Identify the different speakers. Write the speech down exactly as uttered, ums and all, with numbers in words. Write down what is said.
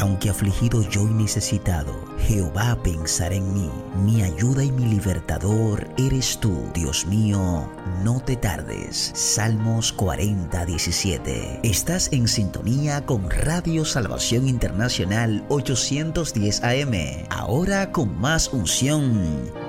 Speaker 1: Aunque afligido yo y necesitado, Jehová pensará en mí. Mi ayuda y mi libertador eres tú, Dios mío, no te tardes. Salmos cuarenta, diecisiete. Estás en sintonía con Radio Salvación Internacional ochocientos diez A M. Ahora con más unción.